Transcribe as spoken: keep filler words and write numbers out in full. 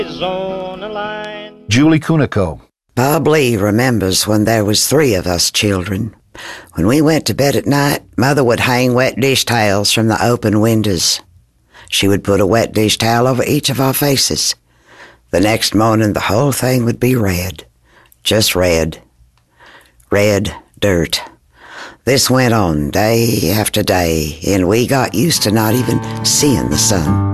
Julie Kunico. Bob Lee remembers when there was three of us children. When we went to bed at night, Mother would hang wet dish towels from the open windows. She would put a wet dish towel over each of our faces. The next morning, the whole thing would be red. Just red. Red dirt. This went on day after day, and we got used to not even seeing the sun.